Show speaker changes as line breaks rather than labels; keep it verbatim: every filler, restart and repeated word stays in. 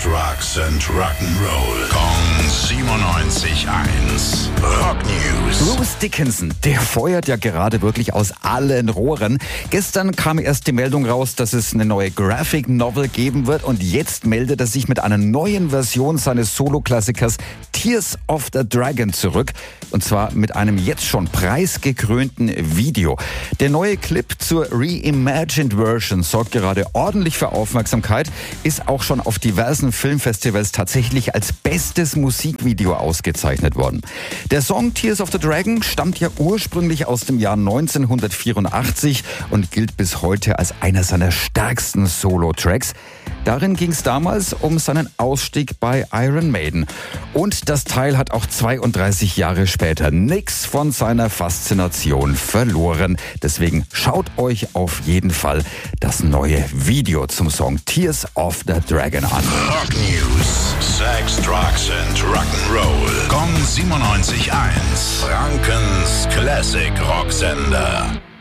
Drugs and Rock'n'Roll. Kong siebenundneunzig eins. Rock News.
Bruce Dickinson, der feuert ja gerade wirklich aus allen Rohren. Gestern kam erst die Meldung raus, dass es eine neue Graphic Novel geben wird. Und jetzt meldet er sich mit einer neuen Version seines Solo-Klassikers Tears of the Dragon zurück. Und zwar mit einem jetzt schon preisgekrönten Video. Der neue Clip zur Reimagined Version sorgt gerade ordentlich für Aufmerksamkeit, ist auch schon auf diversen Filmfestivals tatsächlich als bestes Musikvideo ausgezeichnet worden. Der Song Tears of the Dragon stammt ja ursprünglich aus dem Jahr neunzehnhundertvierundachtzig und gilt bis heute als einer seiner stärksten Solo-Tracks. Darin ging es damals um seinen Ausstieg bei Iron Maiden. Und das Teil hat auch zweiunddreißig Jahre später nichts von seiner Faszination verloren. Deswegen schaut euch auf jeden Fall das neue Video zum Song Tears of the Dragon an.
Rock News. Sex, Drugs and Rock'n'Roll. Kong siebenundneunzig eins. Frankens Classic Rocksender.